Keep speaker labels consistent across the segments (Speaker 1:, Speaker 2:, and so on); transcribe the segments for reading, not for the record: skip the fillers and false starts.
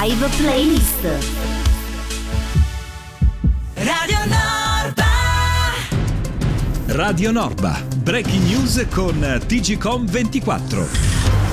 Speaker 1: Live Playlist.
Speaker 2: Radio Norba.
Speaker 3: Radio Norba, breaking news con TGcom 24.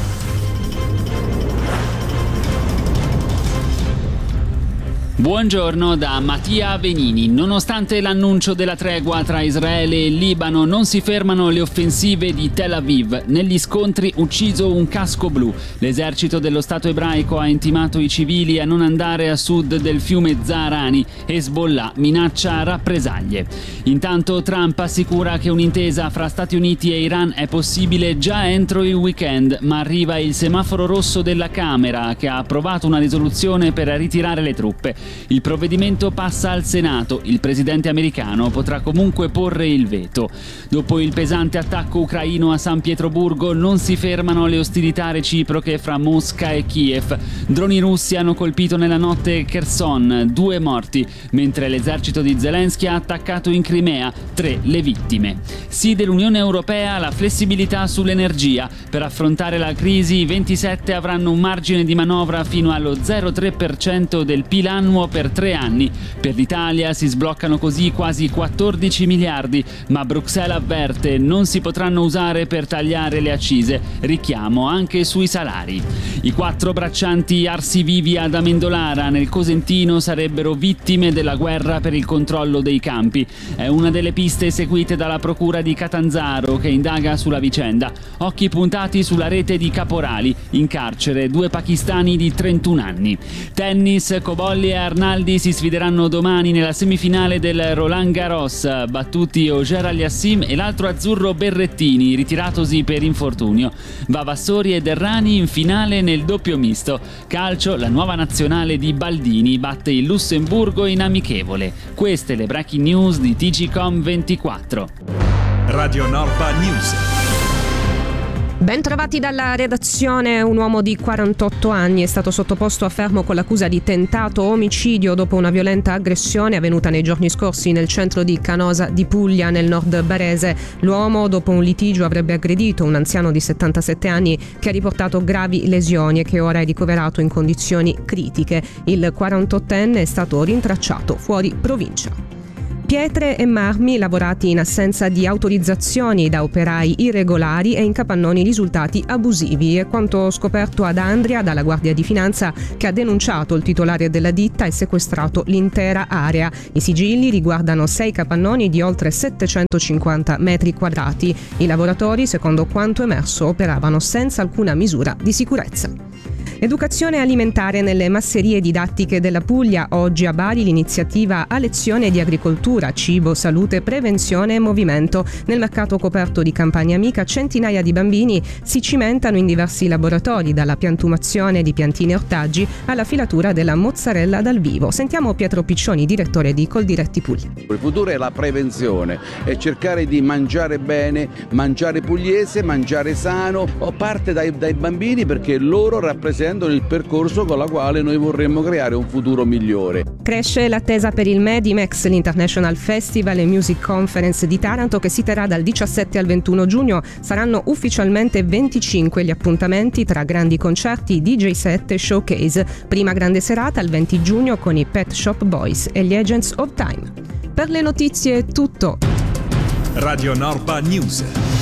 Speaker 4: Buongiorno da Mattia Venini. Nonostante l'annuncio della tregua tra Israele e Libano, non si fermano le offensive di Tel Aviv. Negli scontri ucciso un casco blu. L'esercito dello Stato ebraico ha intimato i civili a non andare a sud del fiume Zaharani. Hezbollah minaccia rappresaglie. Intanto Trump assicura che un'intesa fra Stati Uniti e Iran è possibile già entro il weekend, ma arriva il semaforo rosso della Camera, che ha approvato una risoluzione per ritirare le truppe. Il provvedimento passa al Senato. Il presidente americano potrà comunque porre il veto. Dopo il pesante attacco ucraino a San Pietroburgo, non si fermano le ostilità reciproche fra Mosca e Kiev. Droni russi hanno colpito nella notte Kherson, 2 morti, mentre l'esercito di Zelensky ha attaccato in Crimea, 3 le vittime. Sì dell'Unione Europea alla flessibilità sull'energia. Per affrontare la crisi, i 27 avranno un margine di manovra fino allo 0,3% del PIL annuo per 3 anni. Per l'Italia si sbloccano così quasi 14 miliardi, ma Bruxelles avverte non si potranno usare per tagliare le accise, richiamo anche sui salari. I 4 braccianti arsi vivi ad Amendolara, nel Cosentino, sarebbero vittime della guerra per il controllo dei campi. È una delle piste seguite dalla procura di Catanzaro, che indaga sulla vicenda. Occhi puntati sulla rete di caporali, in carcere 2 pakistani di 31 anni. Tennis, Cobolli e Arnaldi si sfideranno domani nella semifinale del Roland Garros, battuti Auger Aliassime e l'altro azzurro Berrettini, ritiratosi per infortunio. Vavassori ed Errani in finale nel doppio misto. Calcio, la nuova nazionale di Baldini batte il Lussemburgo in amichevole. Queste le breaking news di TGcom 24.
Speaker 3: Radio Norba News.
Speaker 5: Ben trovati dalla redazione. Un uomo di 48 anni è stato sottoposto a fermo con l'accusa di tentato omicidio dopo una violenta aggressione avvenuta nei giorni scorsi nel centro di Canosa di Puglia, nel nord barese. L'uomo, dopo un litigio, avrebbe aggredito un anziano di 77 anni che ha riportato gravi lesioni e che ora è ricoverato in condizioni critiche. Il 48enne è stato rintracciato fuori provincia. Pietre e marmi lavorati in assenza di autorizzazioni da operai irregolari e in capannoni risultati abusivi. È quanto scoperto ad Andria dalla Guardia di Finanza, che ha denunciato il titolare della ditta e sequestrato l'intera area. I sigilli riguardano 6 capannoni di oltre 750 metri quadrati. I lavoratori, secondo quanto emerso, operavano senza alcuna misura di sicurezza. Educazione alimentare nelle masserie didattiche della Puglia. Oggi a Bari l'iniziativa A lezione di agricoltura, cibo, salute, prevenzione e movimento. Nel mercato coperto di Campagna Amica centinaia di bambini si cimentano in diversi laboratori, dalla piantumazione di piantine e ortaggi alla filatura della mozzarella dal vivo. Sentiamo Pietro Piccioni, direttore di Coldiretti Puglia.
Speaker 6: Il futuro è la prevenzione, è cercare di mangiare bene, mangiare pugliese, mangiare sano. Parte dai bambini, perché loro rappresentano il percorso con la quale noi vorremmo creare un futuro migliore.
Speaker 5: Cresce l'attesa per il Medimex, l'International Festival e Music Conference di Taranto, che si terrà dal 17 al 21 giugno. Saranno ufficialmente 25 gli appuntamenti tra grandi concerti, DJ set e showcase. Prima grande serata il 20 giugno con i Pet Shop Boys e gli Agents of Time. Per le notizie è tutto.
Speaker 3: Radio Norba News.